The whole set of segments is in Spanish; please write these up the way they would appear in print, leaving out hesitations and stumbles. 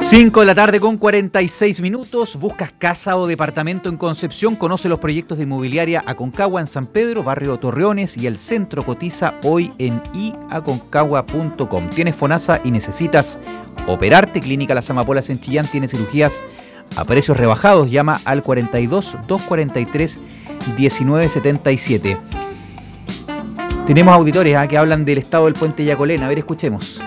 5 de la tarde con 46 minutos. ¿Buscas casa o departamento en Concepción? Conoce los proyectos de inmobiliaria Aconcagua en San Pedro, barrio Torreones y el centro. Cotiza hoy en iaconcagua.com. ¿Tienes FONASA y necesitas operarte? Clínica Las Amapolas en Chillán tiene cirugías a precios rebajados. Llama al 42 243 1977. Tenemos auditores que hablan del estado del puente Yacolén. A ver, escuchemos.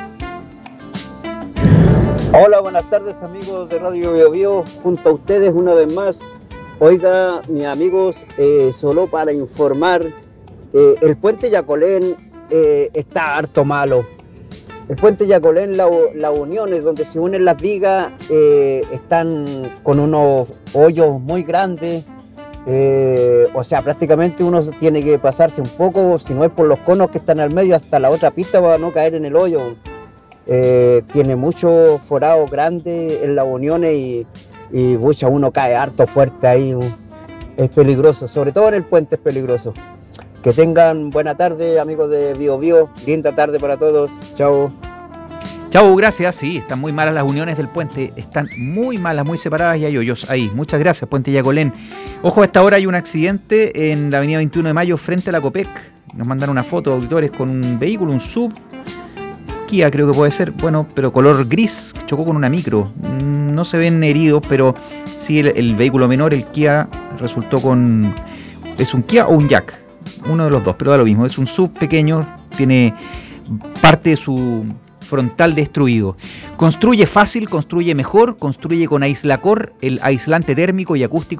Hola, buenas tardes amigos de Radio Bio Bio, junto a ustedes una vez más. Oiga, mis amigos, solo para informar, el puente Yacolén está harto malo. El puente Yacolén, las uniones donde se unen las vigas, están con unos hoyos muy grandes. O sea, prácticamente uno tiene que pasarse un poco, si no es por los conos que están al medio, hasta la otra pista para no caer en el hoyo. Tiene muchos forados grandes en las uniones y uno cae harto fuerte ahí. Es peligroso, sobre todo en el puente es peligroso. Que tengan buena tarde, amigos de Bio Bio. Linda tarde para todos. Chao. Chau, gracias. Sí, están muy malas las uniones del puente. Están muy malas, muy separadas y hay hoyos ahí. Muchas gracias, Puente Yacolén. Ojo, a esta hora hay un accidente en la avenida 21 de Mayo frente a la Copec. Nos mandaron una foto, auditores, con un vehículo, un sub. Kia creo que puede ser, bueno, pero color gris, chocó con una micro. No se ven heridos, pero sí el vehículo menor, el Kia, resultó con... ¿Es un Kia o un Jack? Uno de los dos, pero da lo mismo. Es un sub pequeño, tiene parte de su frontal destruido. Construye fácil, construye mejor, construye con Aislacor, el aislante térmico y acústico